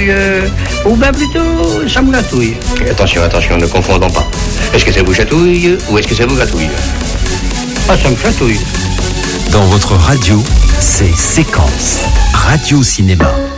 ou bien plutôt ça me gratouille. Attention, ne confondons pas. Est-ce que ça vous chatouille ou est-ce que ça vous gratouille? Ah, ça me chatouille. Dans votre radio, c'est Séquence Radio Cinéma.